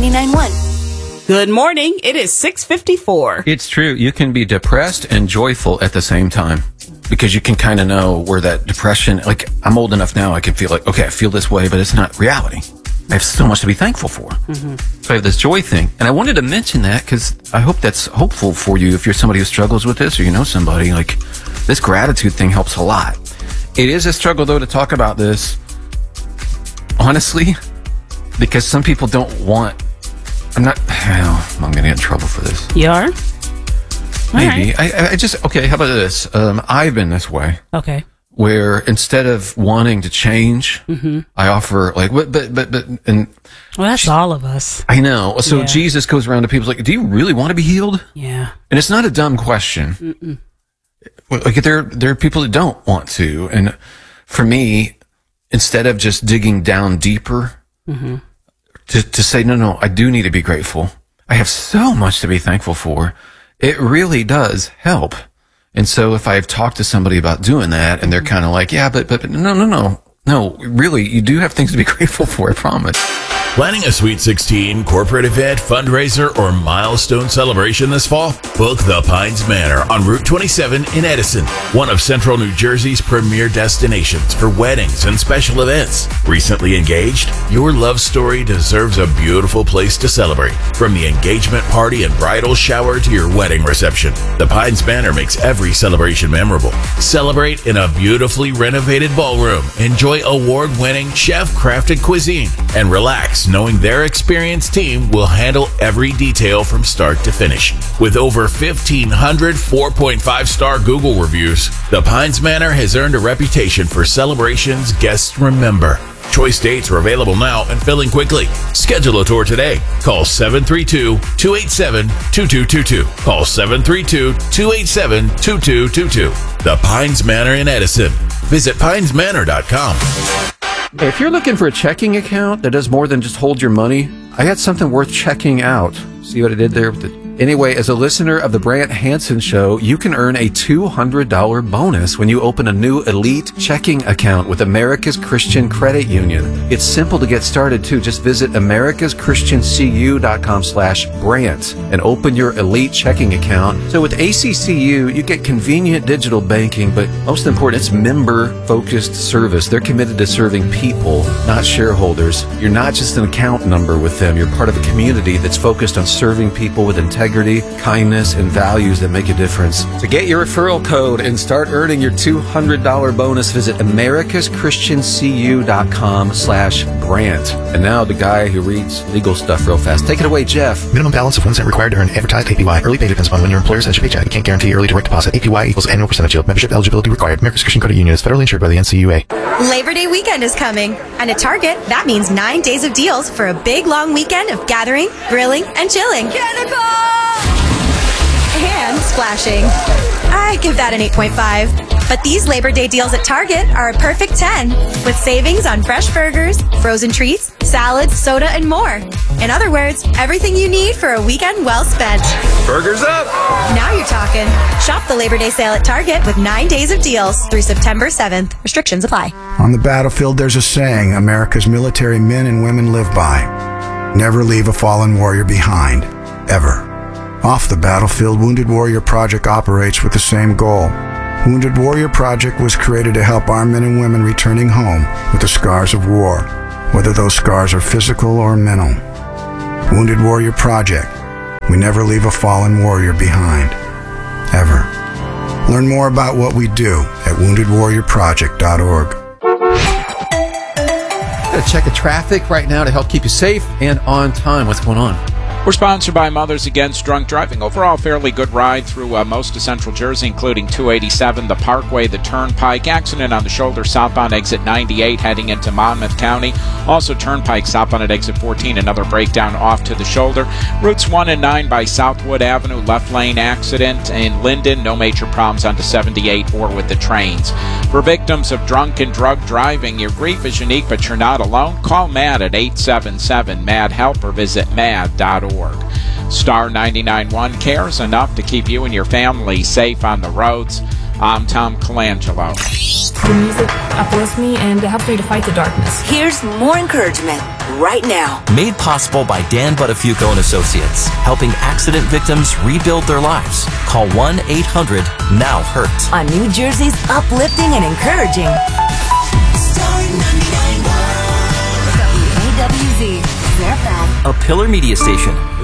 99.1. Good morning. It is 6:54. It's true. You can be depressed and joyful at the same time because you can kind of know where that depression, like I'm old enough now, I can feel like, okay, I feel this way, but it's not reality. I have so much to be thankful for. Mm-hmm. So I have this joy thing. And I wanted to mention that because I hope that's hopeful for you if you're somebody who struggles with this or you know somebody. Like, this gratitude thing helps a lot. It is a struggle, though, to talk about this, honestly, because some people don't want... I'm going to get in trouble for this. You are? Maybe. Right. I just... Okay, how about this? I've been this way. Okay. Where instead of wanting to change, I offer like, and well, that's all of us. I know. So Yeah. Jesus goes around to people like, do you really want to be healed? Yeah. And it's not a dumb question. Like there are people that don't want to. And for me, instead of just digging down deeper, to say, no, I do need to be grateful. I have so much to be thankful for. It really does help. And so if I've talked to somebody about doing that and they're kind of like, yeah, but no, really, you do have things to be grateful for, I promise. Planning a Sweet 16, corporate event, fundraiser, or milestone celebration this fall? Book the Pines Manor on Route 27 in Edison, one of Central New Jersey's premier destinations for weddings and special events. Recently engaged? Your love story deserves a beautiful place to celebrate. From the engagement party and bridal shower to your wedding reception, the Pines Manor makes every celebration memorable. Celebrate in a beautifully renovated ballroom, enjoy award-winning chef-crafted cuisine, and relax knowing their experienced team will handle every detail from start to finish. With over 1,500 4.5-star Google reviews, the Pines Manor has earned a reputation for celebrations guests remember. Choice dates are available now and filling quickly. Schedule a tour today. Call 732-287-2222. Call 732-287-2222. The Pines Manor in Edison. Visit pinesmanor.com. If you're looking for a checking account that does more than just hold your money, I had something worth checking out. See what I did there? Anyway, as a listener of the Brant Hansen Show, you can earn a $200 bonus when you open a new Elite checking account with America's Christian Credit Union. It's simple to get started, too. Just visit americaschristiancu.com/Brant and open your Elite checking account. So with ACCU, you get convenient digital banking, but most important, it's member-focused service. They're committed to serving people, not shareholders. You're not just an account number with them. You're part of a community that's focused on serving people with integrity, kindness, and values that make a difference. To get your referral code and start earning your $200 bonus, visit americaschristiancu.com/Brant. And now the guy who reads legal stuff real fast. Take it away, Jeff. Minimum balance of 1 cent required to earn advertised APY. Early pay depends upon when your employer sends your paycheck. You can't guarantee early direct deposit. APY equals annual percentage yield. Membership eligibility required. America's Christian Credit Union is federally insured by the NCUA. Labor Day weekend is coming, and at Target, that means 9 days of deals for a big, long weekend of gathering, grilling, and chilling. And splashing. I give that an 8.5. But these Labor Day deals at Target are a perfect 10, with savings on fresh burgers, frozen treats, salads, soda, and more. In other words, everything you need for a weekend well spent. Burgers up! Now you're talking. Shop the Labor Day sale at Target with 9 days of deals through September 7th. Restrictions apply. On the battlefield, there's a saying America's military men and women live by. Never leave a fallen warrior behind. Ever. Off the battlefield, Wounded Warrior Project operates with the same goal. Wounded Warrior Project was created to help our men and women returning home with the scars of war, whether those scars are physical or mental. Wounded Warrior Project. We never leave a fallen warrior behind. Ever. Learn more about what we do at woundedwarriorproject.org. Gotta check the traffic right now to help keep you safe and on time. What's going on? We're sponsored by Mothers Against Drunk Driving. Overall, fairly good ride through most of Central Jersey, including 287, the Parkway, the Turnpike. Accident on the shoulder southbound exit 98 heading into Monmouth County. Also Turnpike southbound at exit 14, another breakdown off to the shoulder. Routes 1 and 9 by Southwood Avenue, left lane accident in Linden. No major problems onto 78 or with the trains. For victims of drunk and drug driving, your grief is unique, but you're not alone. Call MAD at 877-MAD-HELP or visit mad.org. Star 99.1 cares enough to keep you and your family safe on the roads. I'm Tom Colangelo. The music uplifts me and it helps me to fight the darkness. Here's more encouragement right now. Made possible by Dan Buttafuoco and Associates, helping accident victims rebuild their lives. Call 1-800-NOW-HURT. On New Jersey's uplifting and encouraging. WAWZ, Fairfax. A Pillar Media Station.